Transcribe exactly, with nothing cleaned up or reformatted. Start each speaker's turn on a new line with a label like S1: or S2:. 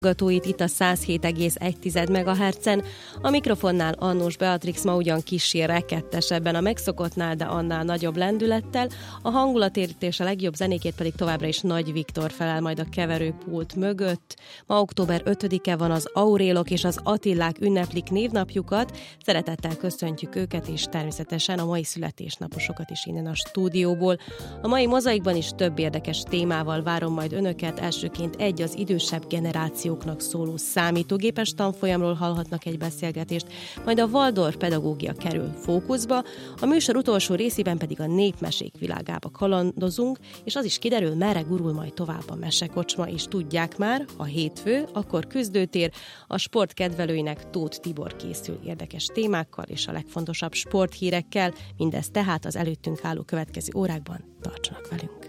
S1: hallgatóit itt a száz hét egész egy megahertzen. A mikrofonnál Annós Beatrix ma ugyan kissé rekettesebben a megszokottnál, de annál nagyobb lendülettel. A hangulatért és a legjobb zenékét pedig továbbra is Nagy Viktor felel majd a keverőpult mögött. Ma október ötödike van, az Aurélok és az Attillák ünneplik névnapjukat. Szeretettel köszöntjük őket, és természetesen a mai születésnaposokat is innen a stúdióból. A mai mozaikban is több érdekes témával várom majd önöket. Elsőként egy az idősebb generáció szóló számítógépes tanfolyamról hallhatnak egy beszélgetést, majd a Waldorf pedagógia kerül fókuszba, a műsor utolsó részében pedig a népmesék világába kalandozunk, és az is kiderül, merre gurul majd tovább a mesekocsma, és tudják már, ha hétfő, akkor küzdőtér, a sport kedvelőinek Tóth Tibor készül érdekes témákkal és a legfontosabb sporthírekkel, mindez tehát az előttünk álló következő órákban. Tartsanak velünk!